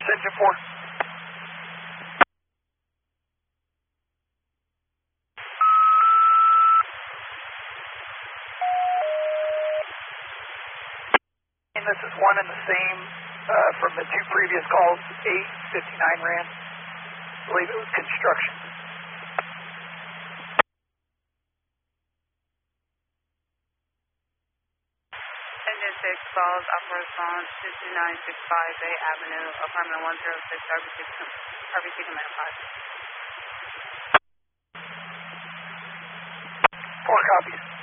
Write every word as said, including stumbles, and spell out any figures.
engine four. And this is one and the same uh, from the two previous calls, eight fifty-nine ran. I believe it was construction. Engine six calls, upper response two two nine six five Bay Avenue, apartment one zero six, R B C, R B C Command five. Four copies.